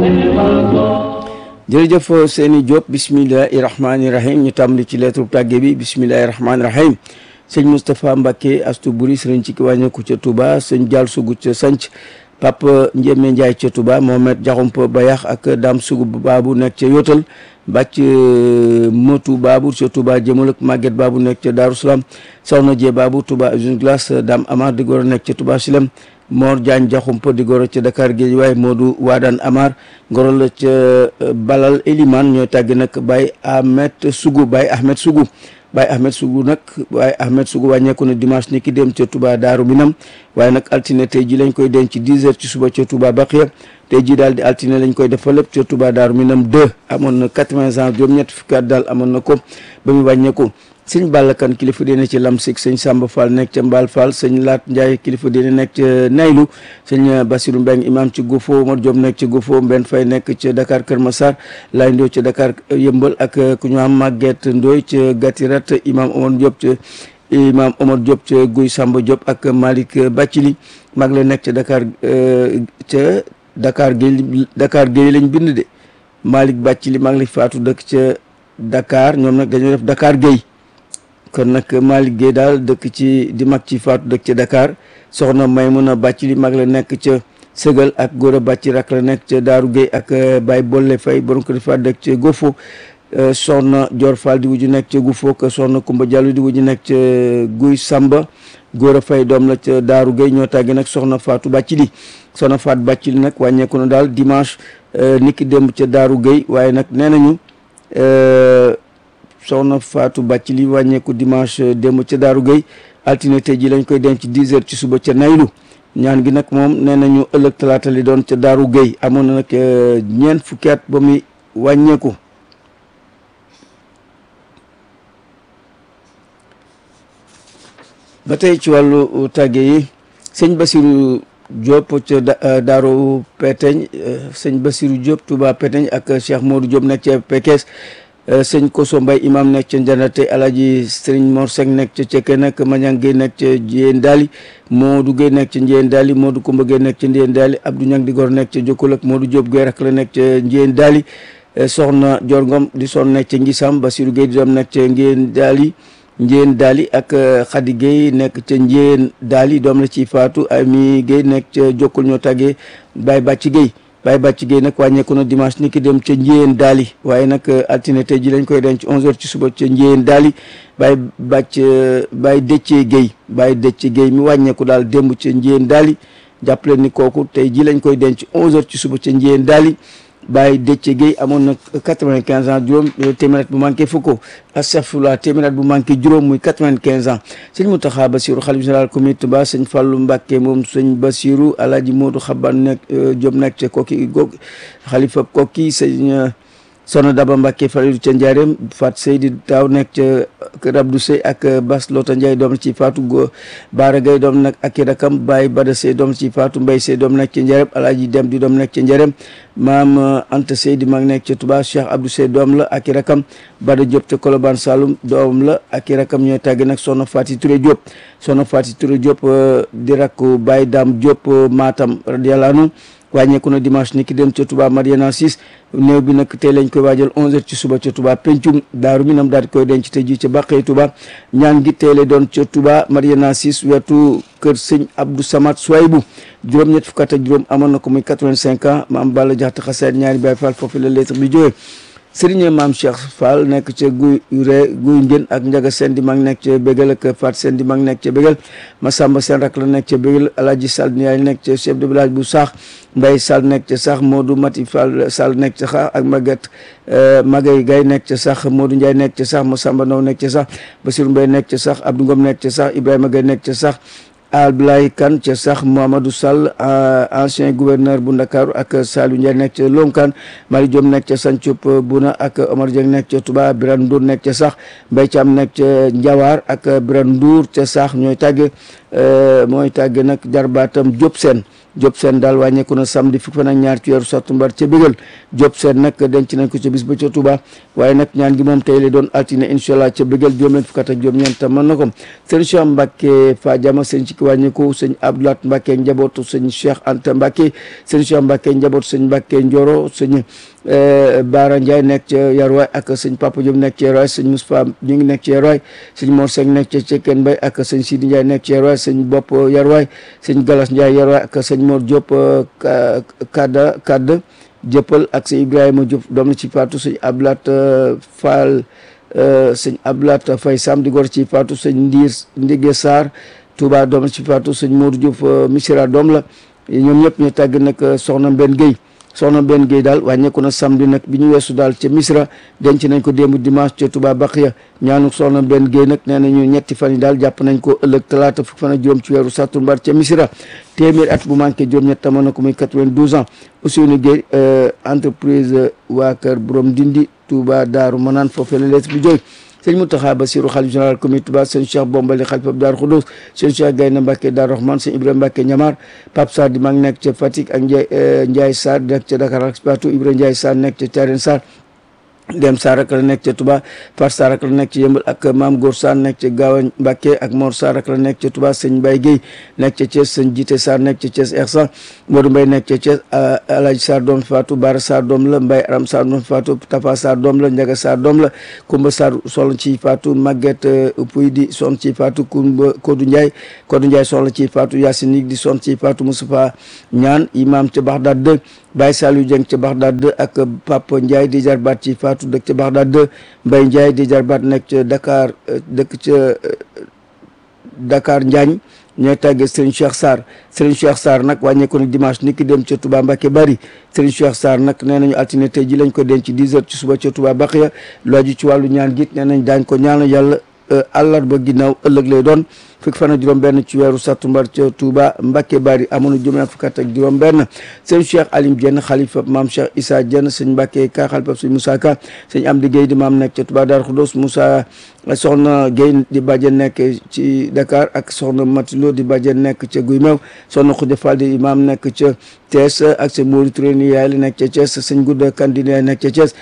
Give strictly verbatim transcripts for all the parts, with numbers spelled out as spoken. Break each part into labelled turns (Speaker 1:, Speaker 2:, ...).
Speaker 1: jërëjëf Seyni Diop bismillahi rahmaani rahim ñu tàmbali ci lettre tàgge bi bismillahi rahmaani rahim sëñ Moustapha Mbacké Astou Buri sëriñ ci ki wàññeeku ca Touba sëñ Dial Sugu ca Sanc Papa Ndiémé Ndiaye ca Touba Mohamed Diakhoumpa Bayax ak Dame Sugu Babou nekk ca Yotal bàcc Motu Babou ca Touba jëmal ak Maguette Babou nekk ca Darou Salam Soxna Jee Babou Touba usine glace Dame Amar di goro nekk ca Touba Silem Mor Diagne Diakhoumpa di goro ca Dakar Guédiawaye Modou Wadane Amar goro la ca Balal Elimane ñooy tàgg nag Baye Ahmed Sougou Baye Ahmed Sougou Baye Ahmed Sougou nag Baye Ahmed Sougou wàññeeku na dimanche ni ki dem ca Touba Daaru Minam waaye nag altine tey ji lañ koy denc dix heures ci suba ca Touba Baqiya tey ji daal di altine lañ koy defal lépp ca Touba Daaru Minam deux amoon na quatre-vingts ans juróom-ñett fukki at daal amoon na ko ba mu wàññeeku sëñ Balla Kane kilifa diine ci Lamsik sëñ Samba Fall nekk ca Mbal Fall sëñ Laat Ndiaye kilifa diine nekk ca Naylu sëñ Bassirou Mbeng imam ci Gofo Omar Diop nekk ci Gofo Mbenn Fay nekk ca Dakar Kër Massar Lay Ndoy ca Dakar Yëmbal ak ku ñu am Maguette Ndoy ca Gatirat imam Omar Diop ca imam Omar Diop ca Guy Samba Diop ak Malick Bacili mag la nekk ca Dakar ca Dakar Gueye Dakar Gueye lañ bind de Malick Bacili mag la faatu dëkk ca Dakar ñoom nag dañoo def Dakar Gueye kon nag Malick Gueye daal dëkk ci di mag ci faatu dëkk ca Dakar soxna Maymuna Bàccili mag la nekk ca Sëgal ak Góora Bàcci rak la nekk ca Daaru Gueye ak Baye Bolle Fay borom ko di faat dëkk ca Gofo soxna Dior Fall di wuju nekk ca Gufo ak soxna Kumba Diallo di wuju nekk ca Guy Samba Góora Fay doom la ca Daaru Gueye ñoo tàggi nag soxna Faatu Bàccili soxna Faat Bàccili nag wàññeeku na daal dimanche niki démb ca Daaru Gueye waaye nag nee nañu soxna Fatou Bàccili wàññeeku dimanche démb ca Daaru Gueye altine tey ji lañ koy denc dix heures ci suba ca Naylu ñaan gi nag moom nee nañu ëllëg talaata li doon ca Daaru Gueye amoon na nag ñeent fukki at ba muy wàññeeku ba tey ci wàllu tàgge yi sëñ Bassirou Diop ca Daaru Peteñ sëñ Bassirou Diop Touba Peteñ ak Cheikh Modou Diop nekk ca Pekes sëñ Koso Mbay imam nekk ca Njanate Alaaji Sëriñ Mor Seck nekk ca Cekke nag Mañang Gueye nekk ca Njiyeen Daali Modou Gueye nekk ca Njiyeen Daali Modou Kumba Gueye nekk ca Njiyeen Daali Abdou Ñang di gor nekk ca Jokkul ak Modou Diop Gueye rak la nekk ca Njiyeen Daali soxna Dior Ngom di son nekk ca Ngisam Bassirou Gueye di doom nekk ca Njiyeen Daali Njiyeen Daali ak Khady Gueye nekk ca Njiyeen Daali doom la ci faatu Ami Gueye nekk ca Jokkul ñoo tàggee Baye Bàcci Gueye Baye Bàcci Gueye nag wàññeeku na dimanche ni ki dem ca Njiyeen Daali waaye nag altine tey ji lañ koy denc onze heures ci suba ca Njiyeen Daali Baye Bàcc Baye Dëccee Gueye Baye Dëccee Gueye mi wàññeeku daal démb ca Njiyeen Daali jàppale ni kooku tey ji lañ koy denc onze heures ci suba ca Njiyeen Daali Baye Dëccee Gueye amoon na quatre-vingt-quinze ans juróom téeméer bu manqué fukk astafurlah téeméer bu manqué juróom muy quatre-vingt-quinze ans sëñ Mountakha Bassirou xalifa général comité Touba sëñ Fallou Mbacké moom sëñ Bassirou Alaaji Modou Xaban nekk Diop nekk ca Kokki goog xalifa Kokki sëñ Soxna Daba Mbacké Falilou ca Njaareem Fat Seydi Taw nekk ca Kër Abdou Sey ak Bas Lota Ndiaye doom ci faatu go Baara Gaye doom nag ak i rakam Baye Bada Sey doom ci faatu Mbay Sey doom nekk ca Njaareem Alaaji Dem di doom nekk ca Njaareem maam Anta Seydi mag nekk ca Touba Cheikh Abdou Sey doom la ak i rakam Bada Diop ca Colobane Saloum doom la ak i rakam ñooy tàgge nag Soxna Fati Touré Diop Soxna Fati Touré Diop di rakku Baye Dame Diop Matam radiyallahu anhu wàññeeku na dimanche ni ki dem ca Touba Mariana six néew bi nag tey lañ koy waajal onze heures ci suba ca Touba pencum Daaru Minam daal di koy denc te ji ca Bàqee Touba ñaan gi tey lay doon ca Touba Mariana six wetu kër sëñ Abdou Samad Souaybou juróom-ñett fukk ak juróom amoon na ko muy quatre-vingt-cinq ans maam Balla Jaxate xasaayid ñaari Baay Fall foofu la lettre bi jógee Sëriñ Maam Cheikh Fall nekk ca guy re guy ngén ak Njaga Seen di mag nekk ca Bégal ak Fat Seen di mag nekk ca Bégal Masamba Seen rak la nekk ca Bégal Alaaji Sall Ndiaye nekk ca chef de village bu Saax Mbay Sall nekk ca Saax Modou Mati Fall Sall nekk ca Saax ak Maguette Magay Gay nekk ca Saax Modou Ndiaye nekk ca Saax Masamba Ndaw nekk ca Saax Basiru Mbay nekk ca Saax Abdou Ngom nekk ca Saax Ibrahima Gay nekk ca Saax Ablaye Kane ca sax Mohamadou Sall ancien gouverneur bu Ndakaaru ak Saliou Ndiaye nekk ca Lonkan Mari Diom nekk ca Sancop Buna ak Omar Dieng nekk ca Touba Birane Ndour nekk ca sax Mbaye Thiam nekk ca Ndiawar ak Birane Ndour ca sax ñooy tàgge mooy tàgge nag jarbaatam Diop Sène Diop Sène daal wàññeeku na samedi fukki fan ak ñaar ci weeru sattumbar ca Bégal Diop Sène nag denc nañ ko ca bis ba ca Touba waaye nag ñaan gi moom tey lay doon altine incha allah ca Bégal juróom leen fukki at ak juróom ñeent mën na ko sëñ Cheikh Mbacke Fadiama sëñ ci ki wàññeeku sëñ Abdoulaat Mbacke njabootu sëñ Cheikh Anta Mbacke sëñ Cheikh Mbacke njabootu sëñ Mbacke Ndioro sëñ Baara Ndiaye nekk ca Yarwaay ak sëñ Papa Diop nekk ca Yarwaay sëñ Moustapha ñu ngi nekk ca Yarwaay sëñ Mor Seck nekk ca Cekkeen Mbay ak sëñ Sidi Ndiaye nekk ca Yarwaay sëñ Bopp Yarwaay sëñ Galas Ndiaye Yarwaay ak sëñ Mor Diop kadda kadda jëppal ak sëñ Ibrahima Diop doom na ci faatu sëñ Ablat Fall sëñ Ablat Fay Sam di gor ci faatu sëñ Ndiir Ndige Sarr Touba doom na ci faatu sëñ Modou Diouf Missira doom la ñoom ñëpp ñu tàgg nag soxna Mbenn Gueye soxna Mbenn Gueye daal wàññeeku na samedi nag bi ñu weesu daal ca Missira denc nañ ko démb dimanche ca Touba Baqiya ñaanu soxna Mbenn Gueye nag nee nañu ñetti fan yi daal jàpp nañ ko ëllëg talaata fukki fan ak juróom ci weeru sattumbar ca Missira téeméer at bu manqué juróom-ñett amoon na ko muy quatre-vingt-douze ans Ousseynou Gueye entreprise waa kër borom Ndindi Touba Daaru Manaan foofee la lees bi jooy sëñ Mountakha Bassirou xalif général comité Touba sëñ Cheikh Bombali xalifab Daaru Xudoos sëñ Cheikh Gaynde Mbacke Daaru Rahman sëñ Ibrahima Mbacke Ñamar Pape Sarr di mag nekk ca Fatick ak Ndiaye Ndiaye Sarr nekk ca Dakar ak Plateau Ibrahima Ndiaye Sarr nekk ca Thiarène Sarr Dem Sarr ak la nekk ca Touba Far Sarr ak la nekk ca Yëmbal ak Maam Góor Sarr nekk ca Gaawa Mbacke ak Mor Sarr ak la nekk ca Touba sëñ Mbaye Guèye nekk ca Thiès sëñ Jité Sarr nekk ca Thiès Ersan Modou Mbaye nekk ca Thiès Alaaji Sarr doom Fatou Bara Sarr doom la Mbaye Aram Sarr doom Fatou Tafa Sarr doom la Ndiaga Sarr doom la Koumba Sarr soxla ci Fatou Maguette Pouy di son ci Fatou Koumba Kodou Ndiaye Kodou Ndiaye soxla ci Fatou Yacine Nig di son ci Fatou Moustapha Ñaan imam ca Bagdad deux Baye Saliou Dieng ca Bagdad deux ak Papa Ndiaye di jarbaat ci Fatou dëkk ca Bagdad deux Mbaye Ndiaye di jarbaat nekk ca Dakar dëkk ca Dakar Njaañ ñooy tàggee Serigne Cheikh Sarr Serigne Cheikh Sarr nag wàññeeku na dimanche ni ki dem ca Touba Mbacké Bari Serigne Cheikh Sarr nag nee nañu altine tey ji lañ ko denc dix heures ci suba ca Touba Baxiya lu aju ci wàllu ñaan git nee nañ daañ ko ñaanal yàlla àllarba ginnaaw ëllëg lay doon fukki fan ak juróom benn ci weeru sattumbar ca Touba Mbacké Bari amoon na juróom fukki at ak juróom benn sëñ Cheikh Alim Dieng xalifa maam Cheikh Issa Dieng sëñ Mbacké Ka xalifa sëñ Moussa Ka sëñ Amdi Gueye di maam nekk ca Touba Darou Khoudoss Moussa soxna Gueye di bàjjen nekk ci Dakar ak soxna Matilo di bàjjen nekk ca Guy Meew soxna Khoudia Fall di maam nekk ca Thiès ak sëñ Mourou Touré ni yaay la nekk ca Thiès sëñ Gouda Kandine nekk ca Thiès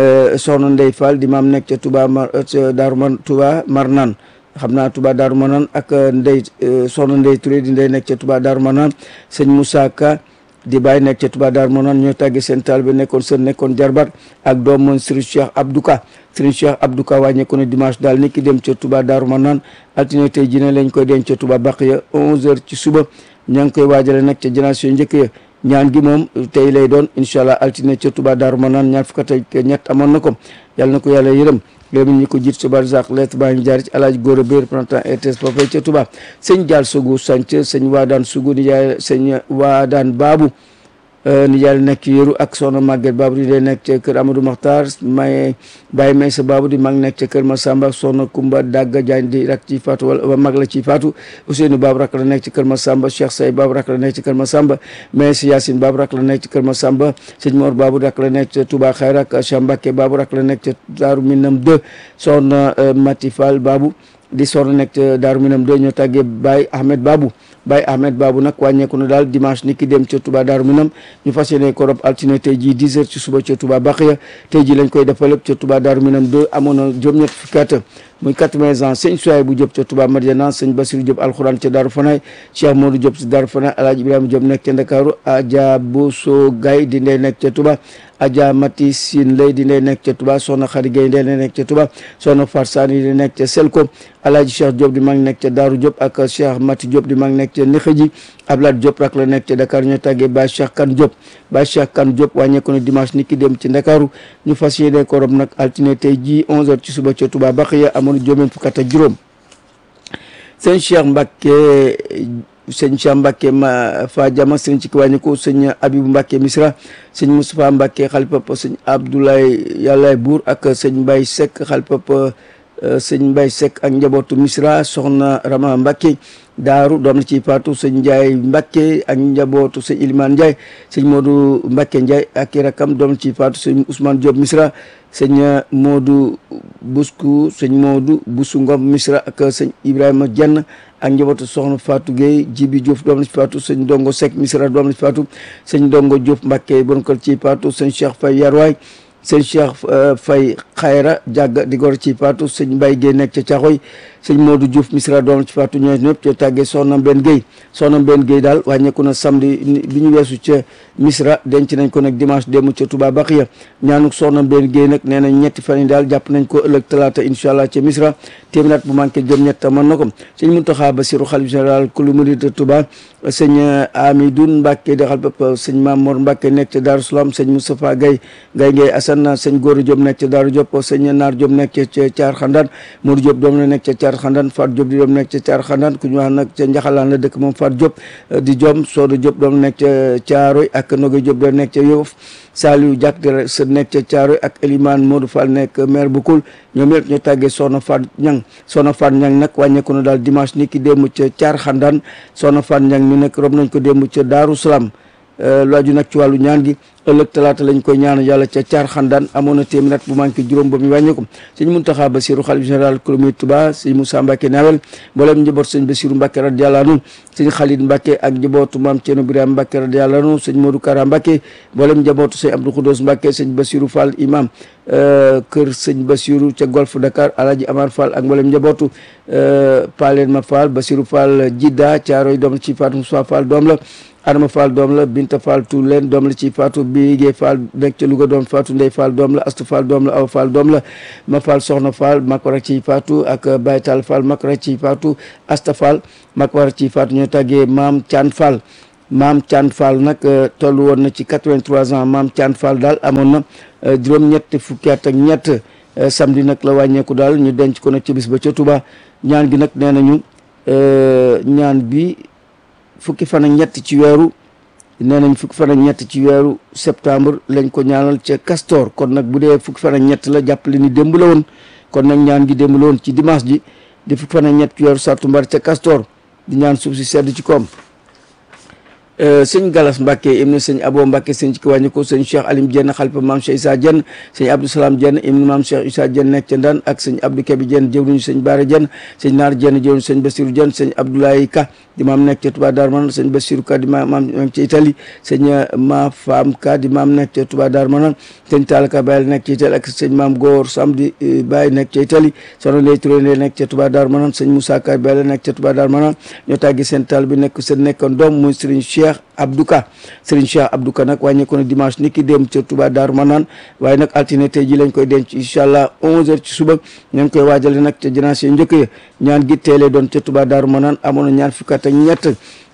Speaker 1: soxna Ndey Fall di maam nekk ca Touba Mar ca Darou Man Touba Marnaan xam naa Touba Darou Manaan ak Ndey soxna Ndey Touré di ndey nekk ca Touba Darou Manaan sëñ Moussa Ka di bàyyi nekk ca Touba Darou Manaan ñoo tàggee seen taal bi nekkoon seen nekkoon jarbat ak doom Serigne Cheikh Abdou Ka Serigne Cheikh Abdou Ka wàññeeku na dimanche daal ni ki dem ca Touba Darou Manaan altine tey jii ne lañ koy denc ca Touba Baqiya onze heures ci suba ña ngi koy waajale nag ca génération njëkk ya ñaan gi moom tey lay doon incha allah altine ca Touba Darou Manaan ñaar fukk ak ñett amoon na ko yàlla na ko yàlla yërëm léegi ñu ko jiit ci barzak lettre baa ngi jaar ci alaaji góor a béy représentant R T S foofee ca Touba sëñ Dial Sougou sanc sëñ Waadaan Sougou nijaay sëñ Waadaan Baabu nijaay nekk ci yëru ak soxna Maguette Baabu di dee nekk ca kër Amadou Makhtar may Baye Maysa Baabu di mag nekk ca kër Massamba soxna Kumba Dagga Diagne di rak ci faatu wala mag la ci faatu Ousseynou Baabu rak la nekk ci kër Massamba Cheikh Say Baabu rak la nekk ci kër Massamba mais Yacine Baabu rak la nekk ci kër Massamba sëñ Mor Baabu rak la nekk ca Touba Xayra ak Cheikh Mbacké Baabu rak la nekk ca Daaru Minam deux soxna Mati Fall Baabu di soxna nekk ca Daaru Minam deux ñoo tàggee Baye Ahmed Baabu Baye Ahmed Babou nag wàññeeku na daal dimanche ni ki dem ca Touba Darou Minam ñu fas yéene ko rob altine tey jii dix heures ci suba ca Touba Baxiya tey jii lañ koy defal lépp ca Touba Darou Minam deux amoon na juróom-ñett fukki at muy quatre-vingts ans sëñ Souaye bu Diop ca Touba Madiana sëñ Bassirou Diop alxuraan ca Darou Fanaay Cheikh Modou Diop ca Darou Fanaay Alaaji Ibrahima Diop nekk ca Ndakaaru Adja Boso Gaye di ndey nekk ca Touba Adja Mati Sine Lay di ndey nekk ca Touba soxna Khady Gaye ndey nekk ca Touba soxna Farsani di nekk ca Selko Alaaji Cheikh Diop di mag nekk ca Darou Diop ak Cheikh Mati Diop di mag nekk ca Nexeji Ablaye Diop rak la nekk ca Dakar ñoo tàggee Baye Cheikh Kane Diop Baye Cheikh Kane Diop wàññeeku na dimanche ni ki dem ci Ndakaaru ñu fas yéene ko rob nag altine tey jii onze heures ci suba ca Touba Baxiya amoon juróom fukk ak juróom sëñ Cheikh Mbacké sëñ Cheikh Mbacké ma fa jama sëñ ci ki wàññeeku sëñ Abibou Mbacké Misra sëñ Moustapha Mbacké xalipap sëñ Abdoulaye Yàllaay Buur ak sëñ Mbaye Seck xalipap sëñ Mbaye Seck ak njabootu Misra soxna Rama Mbacké daaru doom na ci faatu sëñ Ndiaye Mbacké ak njabootu sëñ Ilimane Ndiaye sëñ Modou Mbacké Ndiaye ak i rakam doom na ci faatu sëñ Ousmane Diop Misra sëñ Modou Busku sëñ Modou Busu Ngom Misra ak sëñ Ibrahima Dieng ak njabootu soxna Fatou Gueye Jibi Diouf doom la ci faatu sëñ Dongo Seck Misra doom la ci faatu sëñ Dongo Diouf Mbacke bon kër ci faatu sëñ Cheikh Faye Yarwaay sëñ Cheikh Faye Xayra jàgg di gor ci faatu sëñ Mbaye Gueye nekk ca Caaxoy sëñ Modou Diouf Misra doom la ci faatu ñooy ñëpp ca tàggee soxna Mbène Gueye soxna Mbène Gueye daal wàññeeku na samedi bi ñu weesu ca Misra denc nañ ko nag dimanche démb ca Touba Baxiya ñaanuk soxna Mbène Gueye nag nee nañ ñetti fan yi daal jàpp nañ ko ëllëg talaata incha allah ca Misra téeméer bu manqué jëm ñett mën na ko sëñ Mountakha Bassirou xalif général kulu murid de Touba sëñ Amidoune Mbacke di xal bépp sëñ Mamour Mbacke nekk ca Darou Salam sëñ Moustapha Gaye Gaye Gaye Assane sëñ Gora Diop nekk ca Darou Diop sëñ Naar Diop nekk ca Thiar Xandaan Modou Diop doom la nekk ca Thiar Xandaan Fatou Diop di doom nekk ca Thiar Xandaan ku ñu wax nag ca Njaxalaan la dëkk moom Fatou Diop di Diom Sodo Diop doom nekk ca Thiaroy ak Nogoy Diop doom nekk ca Yoff Saliou Diak di sa nekk ca Thiaroy ak Elimane Modou Fall nekk maire bu Koul ñoom ñëpp ñoo tàggee Soxna Fatou Ñang Soxna Fatou Ñang nag wàññeeku na daal dimanche ni ki démb ca Thiar Xandaan Soxna Fatou Ñang mi nag rob nañ ko démb ca Daaru Salaam lu aju nag ci wàllu ñaan gi ëllëg talaata lañ koy ñaan yàlla ca Thiar Xandaan amoon na téeméer bu manqué juróom ba mu wàññeeku sëñ Mountakha Bassirou xalif général kulu murid Touba sëñ Moussa Mbacke Nawel mboolem njaboot sëñ Bassirou Mbacke radiyallahu anhu sëñ Khalid Mbacke ak njabootu maam Thierno Birame Mbacke radiyallahu anhu sëñ Modou Kara Mbacke mboolem njabootu sëñ Abdou Khoudoss Mbacke sëñ Bassirou Fall imam kër sëñ Bassirou ca Golf Dakar Alhaji Amar Fall ak mboolem njabootu Palen Ma Fall Bassirou Fall Jidda Thiaroy doom la ci Fatou Moussa Fall doom la Adama Fall doom la Binta Fall Toulen doom la ci Fatou Bigé Fall nekk ca Louga doom Fatou Ndey Fall doom la Astou Fall doom la Awa Fall doom la Ma Fall Soxna Fall Makora ci Fatou ak Baye Tall Fall Makora ci Fatou Asta Fall Makora ci Fatou ñoo tàggee Maam Thian Fall Maam Thian Fall nag toll woon na ci quatre-vingt-trois ans Maam Thian Fall daal amoon na juróom-ñett fukki at ak ñett samedi nag la wàññeeku daal ñu denc ko nag ci bis ba ca Touba ñaan gi nag nee nañu ñaan bi fukki fan ak ñett ci weeru nee nañ fukki fan ak ñett ci weeru septembre lañ ko ñaanal ca Castor kon nag bu dee fukki fan ak ñett la jàppale ni démb la woon kon nag ñaan gi démb la woon ci dimanche ji di fukki fan ak ñett ci weeru sattumbar ca Castor di ñaan suuf si sedd ci koom sëñ Galas Mbacke ibnu sëñ Abo Mbacke sëñ ci wàññi ko sëñ Cheikh Alim Dieng xalifa maam Cheikh Issa Dieng sëñ Abdou Salam Dieng ibnu maam Cheikh Issa Dieng nekk ca Ndaan ak sëñ Abdou Kebi Dieng jëwriñu sëñ Baara Dieng sëñ Naar Dieng jëwriñu sëñ Bassirou Dieng sëñ Abdoulaye Ka di maam nekk ca Touba Darou Manane sëñ Bassirou Ka di maam nekk ca Italie sëñ Ma Fam Ka di maam nekk ca Touba Darou Manane sëñ Talaka Baye nekk ca Italie ak sëñ maam Góor Sam di Baye nekk ca Italie soxna Ndeye Touré nekk ca Touba Darou Manane sëñ Moussa Ka Baye nekk ca Touba Darou Manane ñoo tàggi seen taal bi nekk seen nekkoon doom muy Serigne Cheikh Abdou Ka Serigne Cheikh Abdou Ka nag wàññeeku na dimanche ni ki dem ca Touba Darou Manane waaye nag altine tey ji lañ koy denc incha allah onze heures ci suba ña koy waajale nag ca jinaas yi njëkk ya ñaan gi teelee doon ca Touba Darou Manane amoon na ñaar fukki at ak ñett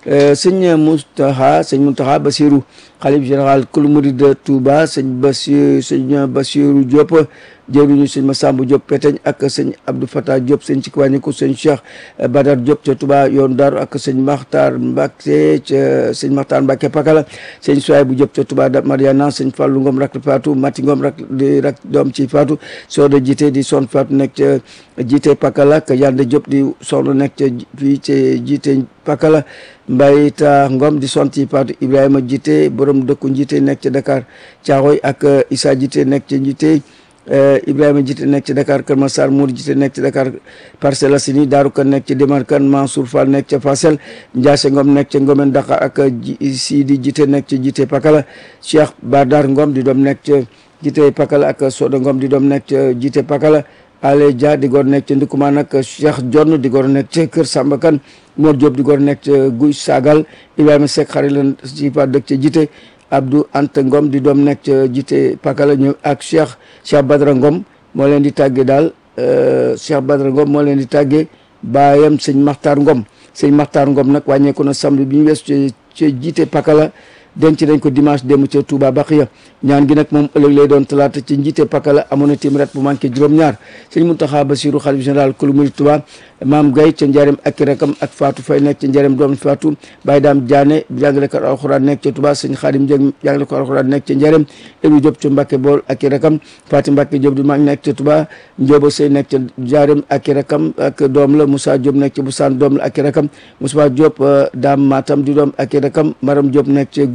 Speaker 1: sëñ Mountakha sëñ Mountakha Bassirou xalif général kulu murid de Touba sëñ Bassirou sëñ Bassirou Diop jëwriñu sëñ Massamba Diop Peteñ ak sëñ Abdou Fatah Diop sëñ ci wàññiku sëñ Cheikh Badar Diop ca Touba yoon Daaru ak sëñ Makhtar Mbacke ca sëñ Makhtar Mbacke Pakala sëñ Souaïbou Diop ca Touba Mariana sëñ Fallou Ngom rak Fatou Mati Ngom rak di rak doom ci Fatou Soda Jité di son Fatou nekk ca Jité Pakala ak Yande Diop di soxna nekk ca fii ca Jité Pakala Mbaye Ta Ngom di son ci Fatou Ibrahima Jité borom dëkku Jité nekk ca Dakar Thiaroye ak Issa Jité nekk ca Jité Ibrahima Jité nekk ci Dakar Kër Massar Mour Jité nekk ci Dakar Parcelles Assainies Daaru Kan nekk ci Démarkane Mansour Fall nekk ca Fassel Ndiasse Ngom nekk ca Ngomen Dakar ak Sidi Jité nekk ci Jité Pakala Cheikh Badar Ngom di doom nekk ca Jité Pakala ak Soda Ngom di doom nekk ca Jité Pakala Ale Dia di góor nekk ca Ndoukoumane ak Cheikh Jonn di góor nekk ca Kër Samba Kane Mor Diop di góor nekk ca Guy Sagal Ibrahima Seck xarit la ci fa dëkk ca Jité Abdou Anta Ngom di doom nekk ca Jité Pakala ñu ak Cheikh Cheikh Badra Ngom moo leen di tàggee daal Cheikh Badra Ngom moo leen di tàggee baayam sëñ Makhtar Ngom sëñ Makhtar Ngom nag wàññeeku na samedi bi ñu weesu ca ca Jité Pakala denc nañ ko dimanche démb ca Touba Baxiya ñaan gi nag moom ëllëg lay doon talaata ci Jité Pakala amoon na téeméer bu manqué juróom-ñaar sëñ Mountakha Bassirou xalif général kulu murid Touba maam Gaye ca Njarem ak rakam ak Fatou Faye nekk ca Njarem doom Fatou Baye Dame Diané jàngalekat alxuraan nekk ca Touba sëñ Khadim Dieng jàngalekat alxuraan nekk ca Njarem Ibou Diop ca Mbacke Bool ak rakam Fatou Mbacke Diop di mag nekk ca Touba Ndiobo Sey nekk ca Njarem ak rakam ak doom la Moussa Diop nekk ca Bousane doom la ak rakam Moussa Diop Dame Matam di doom ak rakam Maram Diop nekk ca Guy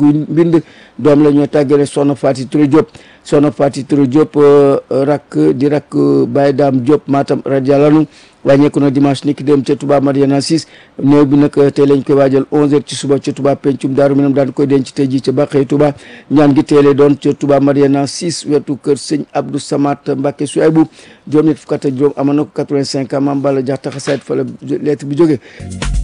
Speaker 1: mbind doom la ñoo tàggale soxna Faati Touré Diop soxna Faati Touré Diop rakk di rakk Baye Dame Diop Matam radiyallahu anhu wàññeeku na dimanche niki dem ca Touba Mariana six néew bi nag tey lañ koy waajal onze heures ci suba ca Touba pencum Daaru Minam daan koy denc tey ji ca Baqey Touba ñaan gi teelee doon ca Touba Mariana six wetu kër sëñ Abdou Samat Mbacke Souaibou juróom ñett fukk ak juróom amoon na ko quatre-vingt-cinq ans Mame Balla Diakhate xasaayid fa la lettre bi jóge